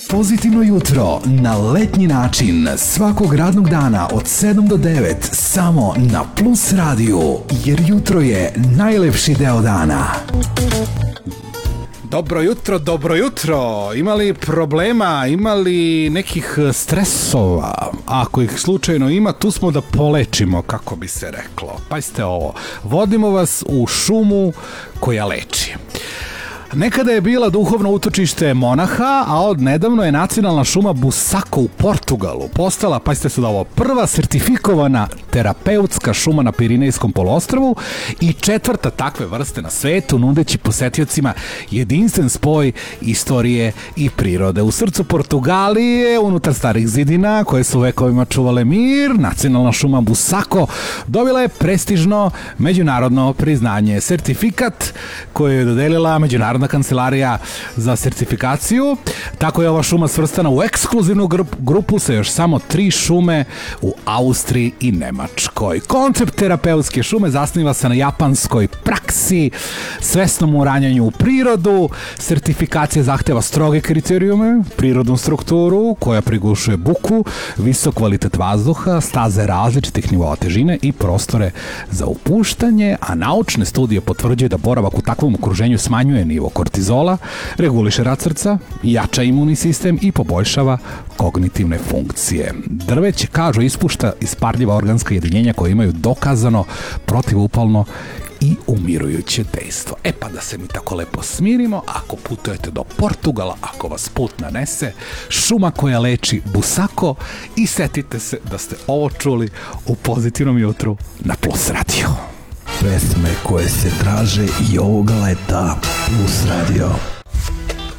Pozitivno jutro na letnji način svakog radnog dana od 7 do 9 samo na Plus radiju, jer jutro je najlepši deo dana. Dobro jutro. Ima li problema, ima li nekih stresova? Ako ih slučajno ima, tu smo da polečimo, kako bi se reklo. Pazite ovo, vodimo vas u šumu koja leči. Nekada je bila duhovno utočište monaha, a od nedavno je nacionalna šuma Busako u Portugalu postala, pazite sad ovo, prva sertifikovana terapeutska šuma na Pirinejskom poluostrvu i četvrta takve vrste na svetu, nudeći posetiocima jedinstven spoj istorije i prirode. U srcu Portugalije, unutar starih zidina koje su vekovima čuvale mir, nacionalna šuma Busako dobila je prestižno međunarodno priznanje, sertifikat koje je dodelila Međunarodna kancelarija za sertifikaciju. Tako je ova šuma svrstana u ekskluzivnu grupu sa još samo 3 šume u Austriji i Nemačkoj. Koncept terapeutske šume zasniva se na japanskoj praksi, svesnom uranjanju u prirodu. Sertifikacija zahteva stroge kriterijume, prirodnu strukturu koja prigušuje buku, visok kvalitet vazduha, staze različitih nivoa težine i prostore za upuštanje, a naučne studije potvrđuju da boravak u takvom okruženju smanjuje nivo kortizola, reguliše rad srca, jača imunni sistem i poboljšava kognitivne funkcije. Drveće, kažu, ispušta isparljiva organska jedinjenja koje imaju dokazano protivupalno i umirujuće dejstvo. Pa da se mi tako lepo smirimo, ako putujete do Portugala, ako vas put nanese, šuma koja leči Busako, i setite se da ste ovo čuli u Pozitivnom jutru na Plus radiju. Pesme koje se traže i ovoga leta. Plus radio.